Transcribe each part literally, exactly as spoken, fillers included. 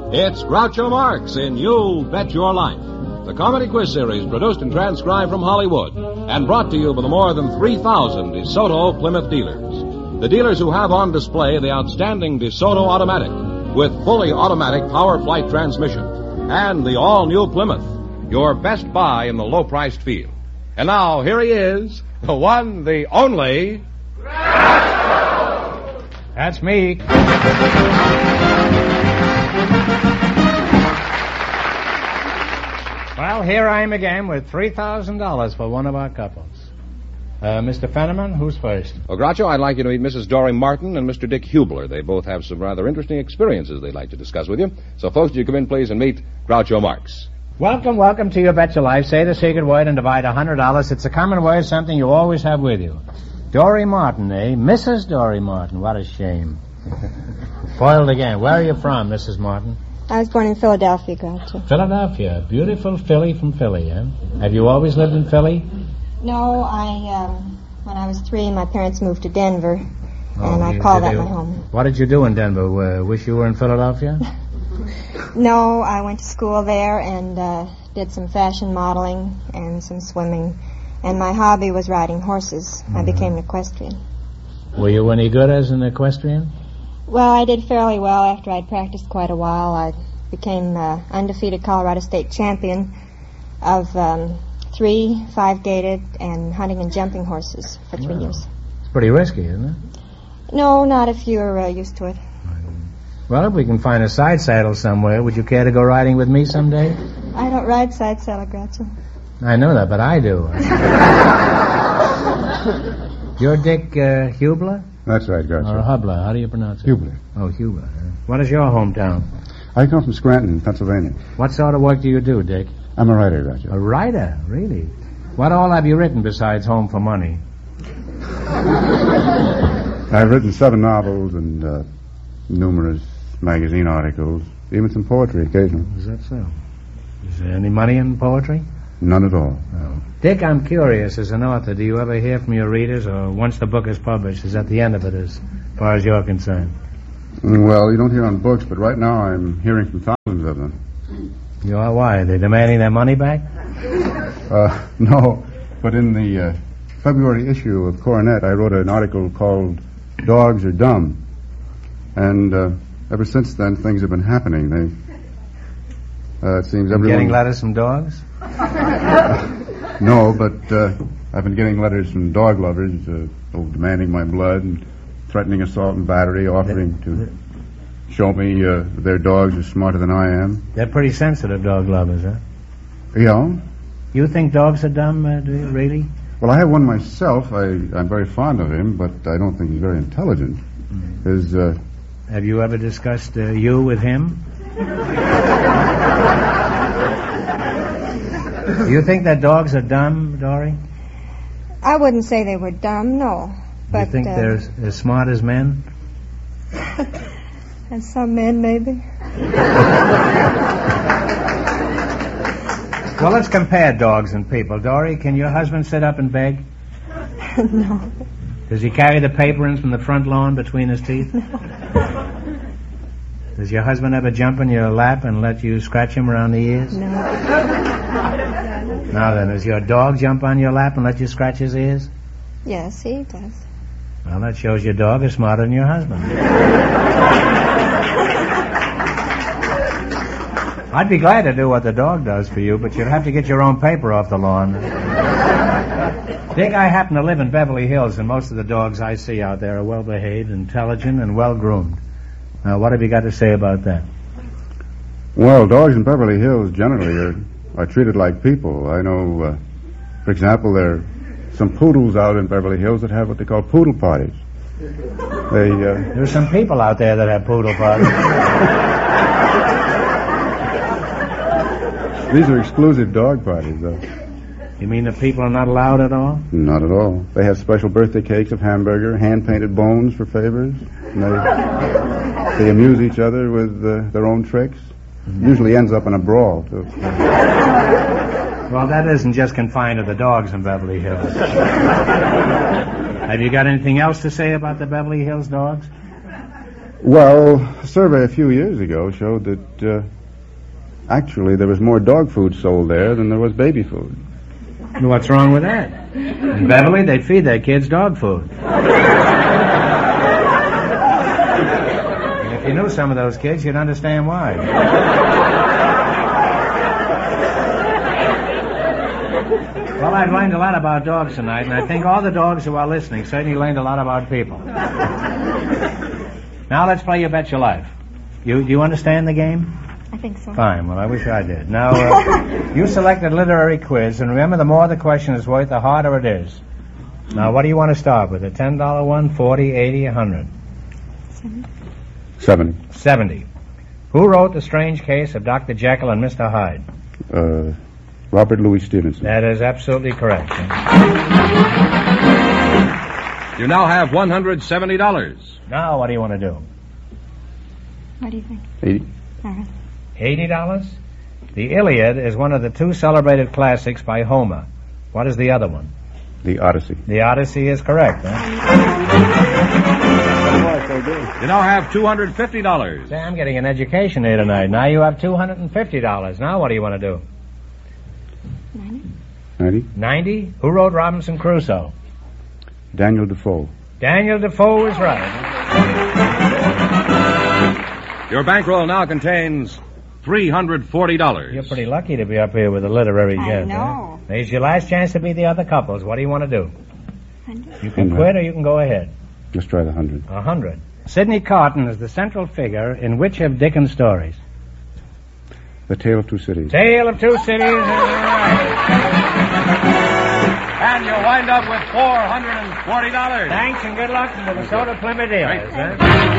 It's Groucho Marx in You Bet Your Life, the comedy quiz series produced and transcribed from Hollywood and brought to you by the more than three thousand DeSoto Plymouth dealers. The dealers who have on display the outstanding DeSoto Automatic with fully automatic power flight transmission and the all-new Plymouth, your best buy in the low-priced field. And now, here he is, the one, the only... Groucho! That's me. Well, here I am again with three thousand dollars for one of our couples. Uh, Mister Fenneman, who's first? Well, Groucho, I'd like you to meet Missus Dory Martin and Mister Dick Hubler. They both have some rather interesting experiences they'd like to discuss with you. So, folks, you come in, please, and meet Groucho Marx. Welcome, welcome to You Bet Your Life. Say the secret word and divide one hundred dollars. It's a common word, something you always have with you. Dory Martin, eh? Missus Dory Martin. What a shame. Foiled again. Where are you from, Missus Martin? I was born in Philadelphia, Groucho. Philadelphia. Beautiful Philly from Philly, eh? Have you always lived in Philly? No, I, um, when I was three, my parents moved to Denver, oh, and I you, call that you, my home. What did you do in Denver? Uh, wish you were in Philadelphia? No, I went to school there and uh, did some fashion modeling and some swimming. And my hobby was riding horses. Mm-hmm. I became an equestrian. Were you any good as an equestrian? Well, I did fairly well after I'd practiced quite a while. I became uh, undefeated Colorado State champion of um, three, five-gated, and hunting and jumping horses for three wow. years. It's pretty risky, isn't it? No, not if you're uh, used to it. Well, if we can find a side saddle somewhere, would you care to go riding with me someday? I don't ride side saddle, Groucho. I know that, but I do. You're Dick uh, Hubler? That's right, Groucho. Or Hubler, how do you pronounce it? Hubler. Oh, Hubler. What is your hometown? I come from Scranton, Pennsylvania. What sort of work do you do, Dick? I'm a writer, Groucho. A writer? Really? What all have you written besides Home for Money? I've written seven novels and uh, numerous magazine articles, even some poetry occasionally. Is that so? Is there any money in poetry? None at all. No. Dick, I'm curious, as an author, do you ever hear from your readers, or once the book is published, is that the end of it as far as you're concerned? Well, you don't hear on books, but right now I'm hearing from thousands of them. You are? Why? They're demanding their money back? Uh, no, but in the uh, February issue of Coronet, I wrote an article called Dogs Are Dumb. And uh, ever since then, things have been happening. They, uh, it seems everyone... Getting letters from dogs? No, but uh, I've been getting letters from dog lovers uh, demanding my blood and threatening assault and battery, offering to show me uh, their dogs are smarter than I am. They're pretty sensitive, dog lovers, huh? Yeah. You think dogs are dumb, uh, do you, really? Well, I have one myself. I, I'm very fond of him, but I don't think he's very intelligent. Mm. His, uh, Have you ever discussed uh, you with him? Do you think that dogs are dumb, Dory? I wouldn't say they were dumb, no. But, you think uh, they're as, as smart as men? As some men, maybe. Well, let's compare dogs and people. Dory, can your husband sit up and beg? No. Does he carry the paper in from the front lawn between his teeth? No. Does your husband ever jump in your lap and let you scratch him around the ears? No. Now then, does your dog jump on your lap and let you scratch his ears? Yes, he does. Well, that shows your dog is smarter than your husband. I'd be glad to do what the dog does for you, but you'd have to get your own paper off the lawn. Dick, I happen to live in Beverly Hills, and most of the dogs I see out there are well-behaved, intelligent, and well-groomed. Now, what have you got to say about that? Well, dogs in Beverly Hills generally are, are treated like people. I know, uh, for example, there are some poodles out in Beverly Hills that have what they call poodle parties. They, uh... There's some people out there that have poodle parties. These are exclusive dog parties, though. You mean the people are not allowed at all? Not at all. They have special birthday cakes of hamburger, hand-painted bones for favors. And they, they amuse each other with uh, their own tricks. Mm-hmm. Usually ends up in a brawl, too. Well, that isn't just confined to the dogs in Beverly Hills. Have you got anything else to say about the Beverly Hills dogs? Well, a survey a few years ago showed that uh, actually there was more dog food sold there than there was baby food. What's wrong with that? In Beverly, they feed their kids dog food. And if you knew some of those kids, you'd understand why. Well, I've learned a lot about dogs tonight, and I think all the dogs who are listening certainly learned a lot about people. Now let's play You Bet Your Life. You, do you understand the game? I think so. Fine. Well, I wish I did. Now, uh, you selected literary quiz, and remember, the more the question is worth, the harder it is. Now, what do you want to start with? A ten dollar one, forty, eighty, a hundred? Seventy. Seventy. Who wrote The Strange Case of Doctor Jekyll and Mister Hyde? Uh, Robert Louis Stevenson. That is absolutely correct. You now have one hundred seventy dollars. Now, what do you want to do? What do you think? Eighty. All right. Eighty dollars? The Iliad is one of the two celebrated classics by Homer. What is the other one? The Odyssey. The Odyssey is correct, huh? You now have two hundred fifty dollars. Say, I'm getting an education here tonight. Now you have two hundred fifty dollars. Now what do you want to do? Ninety. Ninety. Ninety? Who wrote Robinson Crusoe? Daniel Defoe. Daniel Defoe is right. Your bankroll now contains three hundred forty dollars. You're pretty lucky to be up here with a literary I gent. know. Huh? It's your last chance to beat the other couples. What do you want to do? Hundred. You can Hundred. quit or you can go ahead. Let's try the hundred. A hundred. Sidney Carton is the central figure in which of Dickens' stories? The Tale of Two Cities. Tale of Two Cities. And you wind up with four hundred forty dollars. Thanks and good luck to the Minnesota Plymouth Dealers. Huh?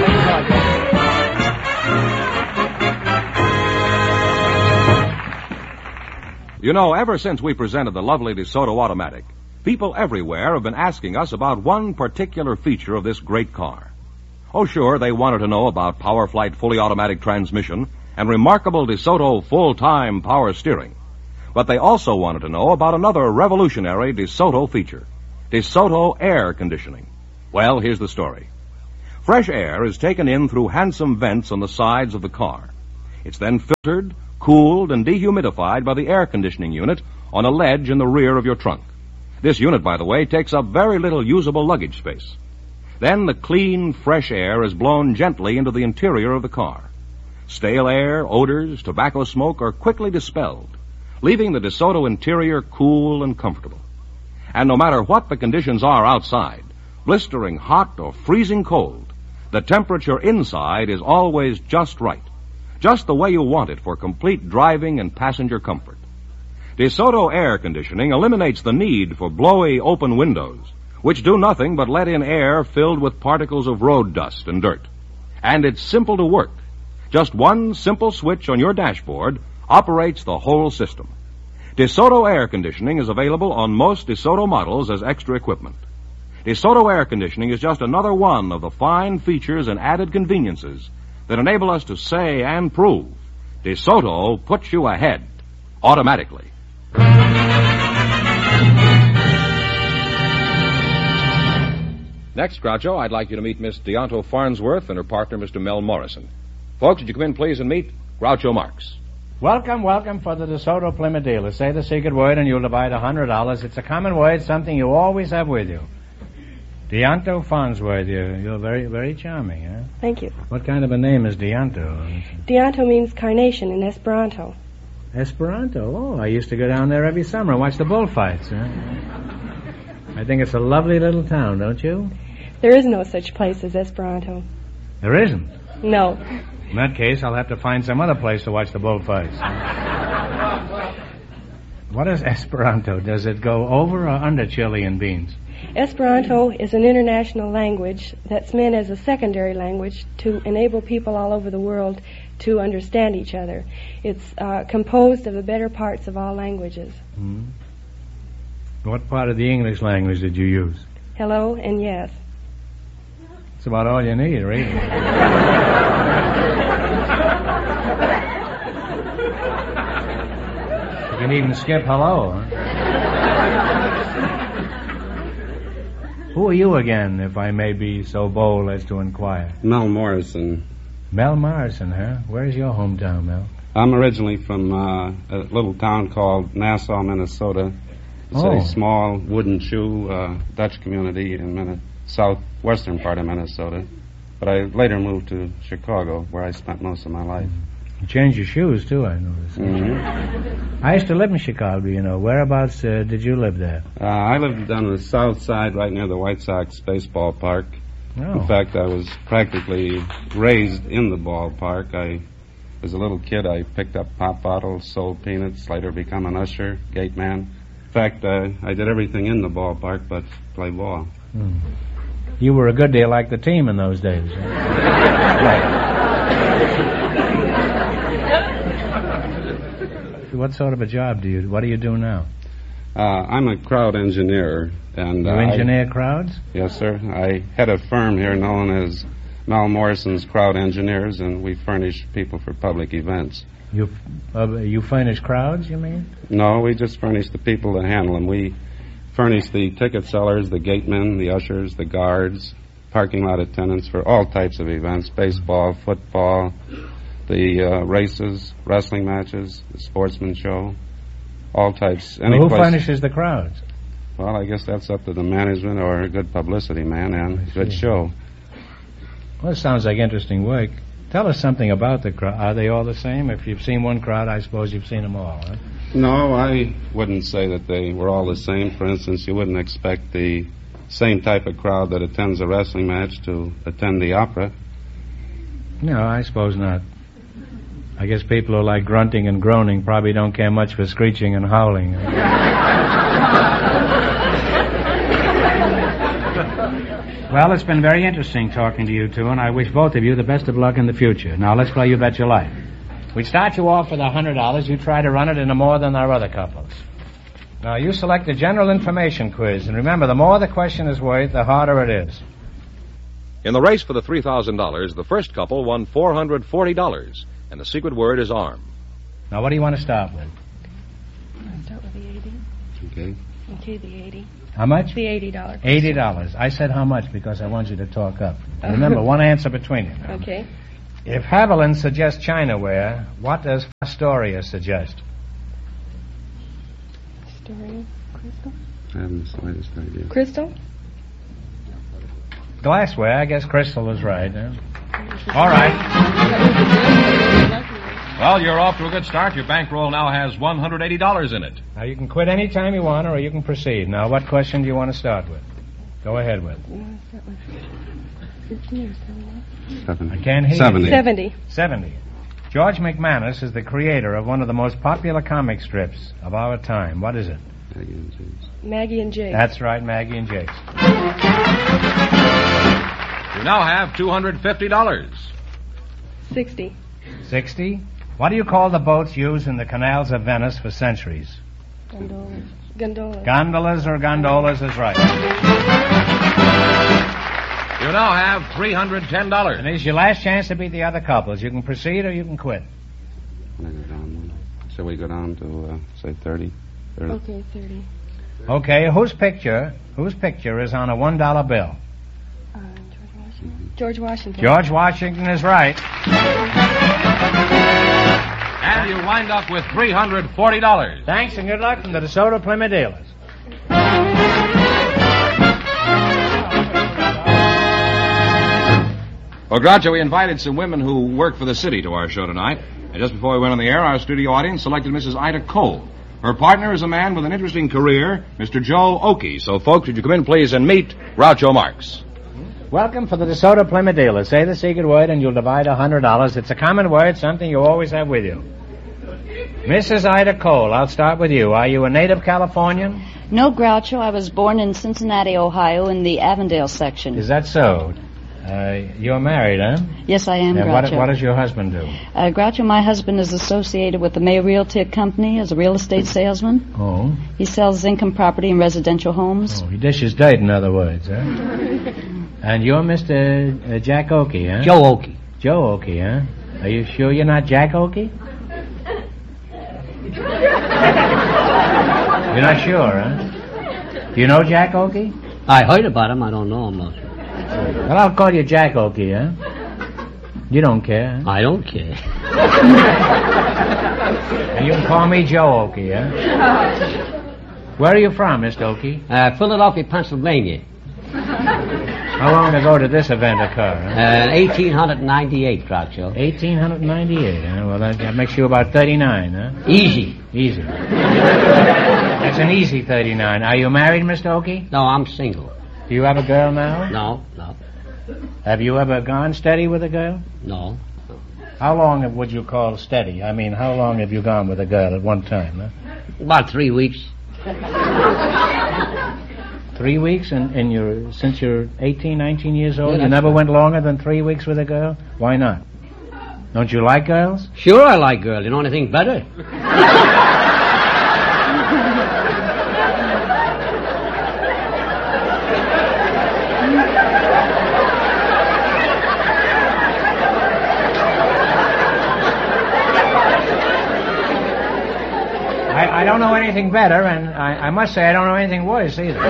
You know, ever since we presented the lovely DeSoto Automatic, people everywhere have been asking us about one particular feature of this great car. Oh, sure, they wanted to know about Power Flight fully automatic transmission and remarkable DeSoto full-time power steering. But they also wanted to know about another revolutionary DeSoto feature, DeSoto air conditioning. Well, here's the story. Fresh air is taken in through handsome vents on the sides of the car. It's then filtered, cooled, and dehumidified by the air conditioning unit on a ledge in the rear of your trunk. This unit, by the way, takes up very little usable luggage space. Then the clean, fresh air is blown gently into the interior of the car. Stale air, odors, tobacco smoke are quickly dispelled, leaving the DeSoto interior cool and comfortable. And no matter what the conditions are outside, blistering hot or freezing cold, the temperature inside is always just right, just the way you want it for complete driving and passenger comfort. DeSoto air conditioning eliminates the need for blowy open windows, which do nothing but let in air filled with particles of road dust and dirt. And it's simple to work. Just one simple switch on your dashboard operates the whole system. DeSoto air conditioning is available on most DeSoto models as extra equipment. DeSoto air conditioning is just another one of the fine features and added conveniences that enable us to say and prove DeSoto puts you ahead automatically. Next, Groucho, I'd like you to meet Miss Deonto Farnsworth and her partner, Mister Mel Morrison. Folks, would you come in, please, and meet Groucho Marx. Welcome, welcome for the DeSoto Plymouth Dealers. Say the secret word and you'll divide a hundred dollars. It's a common word, something you always have with you. Deonto Farnsworth, you're, you're very, very charming, huh? Thank you. What kind of a name is Deonto? Deonto means carnation in Esperanto. Esperanto. Oh, I used to go down there every summer and watch the bullfights, huh? I think it's a lovely little town, don't you? There is no such place as Esperanto. There isn't. No. In that case, I'll have to find some other place to watch the bullfights. What is Esperanto? Does it go over or under chili and beans? Esperanto is an international language that's meant as a secondary language to enable people all over the world to understand each other. It's uh, composed of the better parts of all languages. Hmm. What part of the English language did you use? Hello and yes. That's about all you need, really. You can even skip hello, huh? Who are you again, if I may be so bold as to inquire? Mel Morrison. Mel Morrison, huh? Where's your hometown, Mel? I'm originally from uh, a little town called Nassau, Minnesota. It's Oh. a small wooden shoe uh, Dutch community in the southwestern part of Minnesota. But I later moved to Chicago, where I spent most of my life. You changed your shoes, too, I noticed. Mm-hmm. I used to live in Chicago, you know. Whereabouts uh, did you live there? Uh, I lived on the south side, right near the White Sox baseball park. Oh. In fact, I was practically raised in the ballpark. I, as a little kid, I picked up pop bottles, sold peanuts, later become an usher, gate man. In fact, uh, I did everything in the ballpark but play ball. Hmm. You were a good deal like the team in those days. Huh? What sort of a job do you, what do you do now? Uh, I'm a crowd engineer. And You uh, engineer I, crowds? Yes, sir. I head a firm here known as Mel Morrison's Crowd Engineers, and we furnish people for public events. You uh, you furnish crowds, you mean? No, we just furnish the people that handle them. We furnish the ticket sellers, the gatemen, the ushers, the guards, parking lot attendants for all types of events, baseball, football, the uh, races, wrestling matches, the sportsman show, all types. Any Well, who place- furnishes the crowds? Well, I guess that's up to the management or a good publicity man and I good see. show. Well, it sounds like interesting work. Tell us something about the crowd. Are they all the same? If you've seen one crowd, I suppose you've seen them all, huh? No, I wouldn't say that they were all the same. For instance, you wouldn't expect the same type of crowd that attends a wrestling match to attend the opera. No, I suppose not. I guess people who like grunting and groaning probably don't care much for screeching and howling. Well, it's been very interesting talking to you two, and I wish both of you the best of luck in the future. Now, let's play You Bet Your Life. We start you off with a hundred dollars. You try to run it into more than our other couples. Now, you select a general information quiz, and remember, the more the question is worth, the harder it is. In the race for the three thousand dollars, the first couple won four hundred forty dollars, and the secret word is arm. Now, what do you want to start with? I'll start with the eighty. Okay. Okay, the eighty. How much? The eighty dollars. Eighty dollars. I said how much because I want you to talk up. Remember, one answer between you. Now. Okay. If Haviland suggests Chinaware, what does Astoria suggest? Astoria. Crystal. I haven't the slightest idea. Crystal. Glassware. I guess Crystal was right. Huh? All right. Well, you're off to a good start. Your bankroll now has one hundred eighty dollars in it. Now, you can quit any time you want, or you can proceed. Now, what question do you want to start with? Go ahead with. You want to start with fifty or seventy? Seventy. I can't hear you. Seventy. Seventy. Seventy. George McManus is the creator of one of the most popular comic strips of our time. What is it? Maggie and James. Maggie and Jake. That's right, Maggie and Jake. You now have two hundred fifty dollars. Sixty. Sixty. What do you call the boats used in the canals of Venice for centuries? Gondolas. Gondolas. Gondolas or gondolas is right. You now have three hundred ten dollars. And it's your last chance to beat the other couples. You can proceed or you can quit. Can I go down one? Shall we go down to, uh, say, thirty? thirty? Okay, thirty. Okay, whose picture, whose picture is on a one dollar bill? Uh, George Washington. George Washington. George Washington is right. And you wind up with three hundred forty dollars. Thanks and good luck from the DeSoto Plymouth dealers. Well, Groucho, we invited some women who work for the city to our show tonight. And just before we went on the air, our studio audience selected Missus Ida Cole. Her partner is a man with an interesting career, Mister Joe Oakey. So, folks, would you come in, please, and meet Groucho Marx. Welcome for the DeSoto Plymouth dealers. Say the secret word and you'll divide a hundred dollars. It's a common word, something you always have with you. Missus Ida Cole, I'll start with you. Are you a native Californian? No, Groucho. I was born in Cincinnati, Ohio, in the Avondale section. Is that so? Uh, you're married, huh? Yes, I am, And what, Groucho. what does your husband do? Uh, Groucho, my husband is associated with the May Realty Company as a real estate salesman. Oh. He sells income property and residential homes. Oh, he dishes dirt, in other words, huh? And you're Mister Uh, Jack Oakey, huh? Joe Oakey. Joe Oakey, huh? Are you sure you're not Jack Oakey? You're not sure, huh? Do you know Jack Oakey? I heard about him. I don't know him. No. Well, I'll call you Jack Okie, huh? You don't care, huh? I don't care. And you can call me Joe Okie, huh? Where are you from, Mister Okie? Uh, Philadelphia, Pennsylvania. How long ago did this event occur? Huh? Uh, eighteen ninety-eight, Groucho. eighteen ninety-eight, huh? Well, that, that makes you about thirty-nine, huh? Easy. Easy. That's an easy thirty-nine. Are you married, Mister Okie? No, I'm single. Do you have a girl now? No, no. Have you ever gone steady with a girl? No. How long would you call steady? I mean, how long have you gone with a girl at one time, huh? About three weeks. Three weeks in, in your since you're eighteen, nineteen years old? Yeah, you never right. went longer than three weeks with a girl? Why not? Don't you like girls? Sure I like girls. You know anything better? I, I don't know anything better, and I, I must say I don't know anything worse either.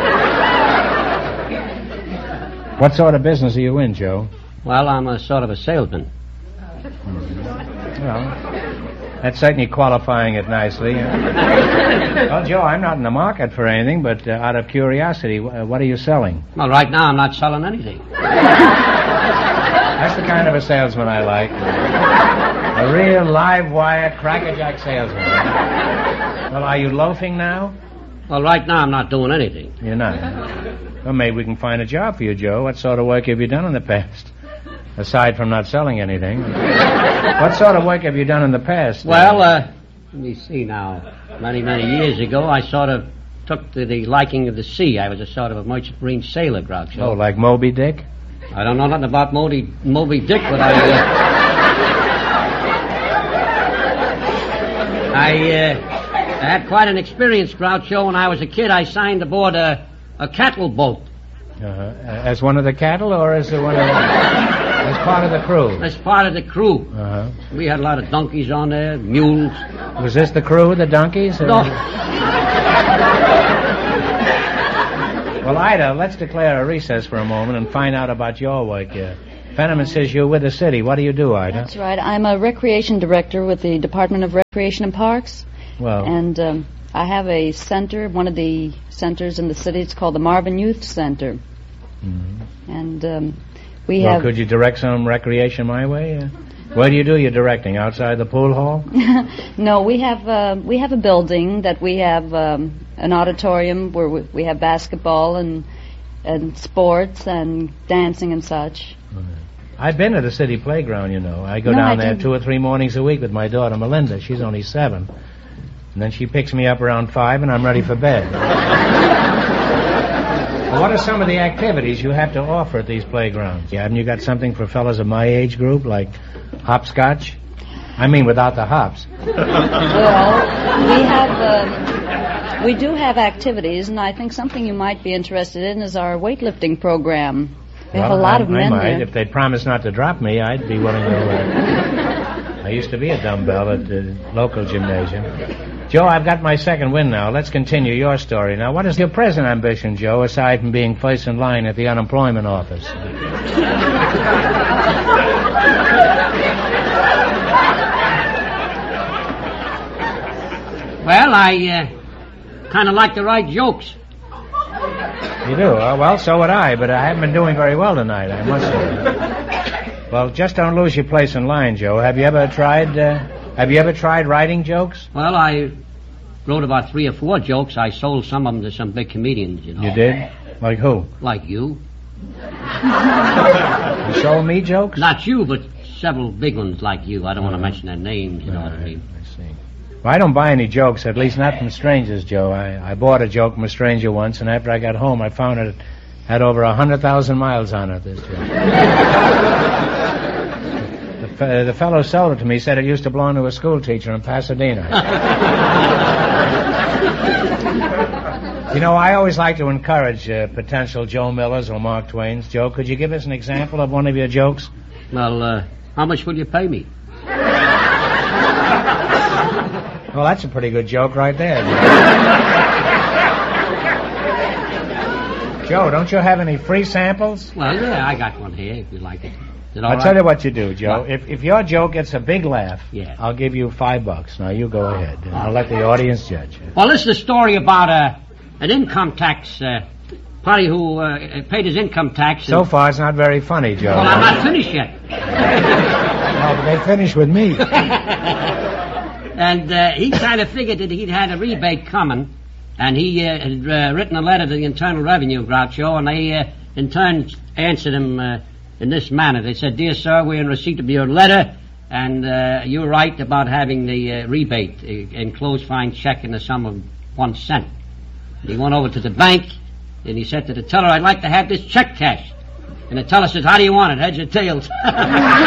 What sort of business are you in, Joe? Well, I'm a sort of a salesman. Well, that's certainly qualifying it nicely. Well, Joe, I'm not in the market for anything, but uh, out of curiosity, uh, what are you selling? Well, right now I'm not selling anything. That's the kind of a salesman I like. A real live wire crackerjack salesman. Well, are you loafing now? Well, right now I'm not doing anything. You're not. Well, maybe we can find a job for you, Joe. What sort of work have you done in the past? Aside from not selling anything. What sort of work have you done in the past? Well, uh, let me see now. Many, many years ago, I sort of took to the liking of the sea. I was a sort of a merchant marine sailor, Groucho. Oh, like Moby Dick? I don't know nothing about Moby, Moby Dick, but I... Uh, I, uh, I had quite an experience, Groucho. When I was a kid, I signed aboard a, a cattle boat. Uh-huh. As one of the cattle, or as one of the, as part of the crew? As part of the crew. Uh-huh. We had a lot of donkeys on there, mules. Was this the crew, the donkeys? Or? No. Well, Ida, let's declare a recess for a moment and find out about your work here. Fenneman says you're with the city. What do you do, Ida? That's right. I'm a recreation director with the Department of Recreation and Parks. Well, And um, I have a center, one of the centers in the city. It's called the Marvin Youth Center. mm-hmm. And um, we well, have... could you direct some recreation my way? Uh, where do you do your directing? Outside the pool hall? No, we have uh, we have a building that we have um, an auditorium where we, we have basketball and and sports and dancing and such. I've been to the city playground, you know. I go No, down I there didn't. two or three mornings a week with my daughter, Melinda. She's only seven. And then she picks me up around five, and I'm ready for bed. Well, what are some of the activities you have to offer at these playgrounds? Haven't you got something for fellas of my age group, like hopscotch? I mean, without the hops. Well, we have um, we do have activities, and I think something you might be interested in is our weightlifting program. We have Well, a lot I, of men I might. there. If they'd promise not to drop me, I'd be willing to... Uh, I used to be a dumbbell at the local gymnasium. Joe, I've got my second win now. Let's continue your story. Now, what is your present ambition, Joe, aside from being first in line at the unemployment office? Well, I uh, kind of like to write jokes. You do? Uh, well, so would I, but I haven't been doing very well tonight, I must say. Well, just don't lose your place in line, Joe. Have you ever tried, uh, have you ever tried writing jokes? Well, I wrote about three or four jokes. I sold some of them to some big comedians, you know. You did? Like who? Like you. You sold me jokes? Not you, but several big ones like you. I don't want to mention their names, you know what I mean. I see. Well, I don't buy any jokes, at least not from strangers, Joe. I, I bought a joke from a stranger once, and after I got home, I found it had over a hundred thousand miles on it, this joke. the, fe- the fellow sold it to me, said it used to belong to a school teacher in Pasadena. You know, I always like to encourage uh, potential Joe Millers or Mark Twains. Joe, could you give us an example of one of your jokes? Well, uh, how much will you pay me? Well, that's a pretty good joke right there. Joe, don't you have any free samples? Well, yeah, I got one here if you like it. Is it all I'll right? tell you what you do, Joe. What? If if your joke gets a big laugh, Yeah. I'll give you five bucks. Now you go ahead, and I'll let the audience judge. Well, this is a story about uh, an income tax uh, party who uh, paid his income tax. So far, it's not very funny, Joe. Well, I'm not finished yet. No, but they finished with me. And uh, he kind of figured that he'd had a rebate coming, and he uh, had uh, written a letter to the Internal Revenue, Groucho, and they uh, in turn answered him uh, in this manner. They said, "Dear sir, we're in receipt of your letter, and uh, you're right about having the uh, rebate, uh, enclosed fine check in the sum of one cent." He went over to the bank, and he said to the teller, "I'd like to have this check cashed." And the teller says, "How do you want it, heads or tails?"